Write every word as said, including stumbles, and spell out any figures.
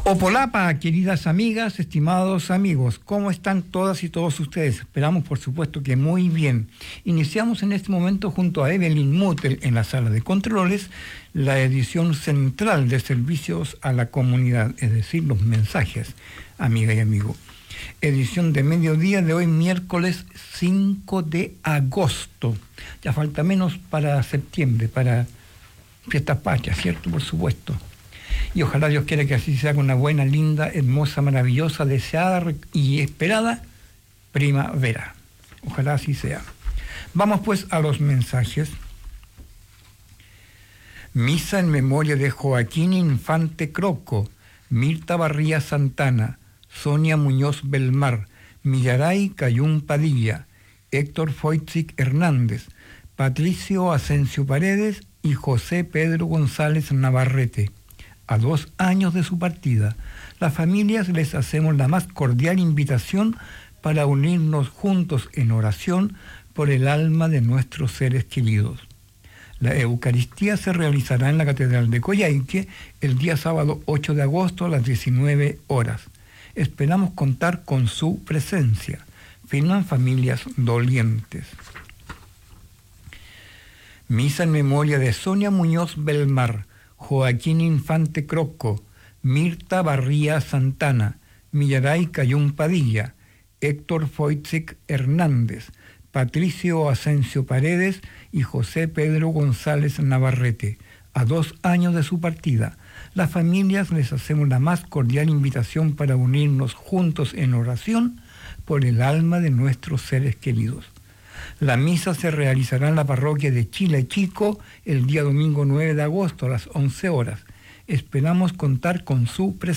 Opolapa, queridas amigas, estimados amigos, ¿cómo están todas y todos ustedes? Esperamos, por supuesto, que muy bien. Iniciamos en este momento junto a Evelyn Mutel en la sala de controles la edición central de servicios a la comunidad, es decir, los mensajes, amiga y amigo. Edición de mediodía de hoy, miércoles cinco de agosto. Ya falta menos para septiembre, para fiestas patrias, ¿cierto? Por supuesto. Y ojalá Dios quiera que así sea, con una buena, linda, hermosa, maravillosa, deseada y esperada primavera. Ojalá así sea. Vamos pues a los mensajes. Misa en memoria de Joaquín Infante Croco, Mirta Barría Santana, Sonia Muñoz Belmar, Millaray Cayún Padilla, Héctor Foitzik Hernández, Patricio Asensio Paredes y José Pedro González Navarrete. A dos años de su partida, las familias les hacemos la más cordial invitación para unirnos juntos en oración por el alma de nuestros seres queridos. La Eucaristía se realizará en la Catedral de Coyhaique el día sábado ocho de agosto a las diecinueve horas. Esperamos contar con su presencia. Firman Familias Dolientes. Misa en memoria de Sonia Muñoz Belmar, Joaquín Infante Croco, Mirta Barría Santana, Millaray Cayún Padilla, Héctor Foitzik Hernández, Patricio Asensio Paredes y José Pedro González Navarrete. A dos años de su partida, las familias les hacemos la más cordial invitación para unirnos juntos en oración por el alma de nuestros seres queridos. La misa se realizará en la parroquia de Chile Chico el día domingo nueve de agosto a las once horas. Esperamos contar con su presencia.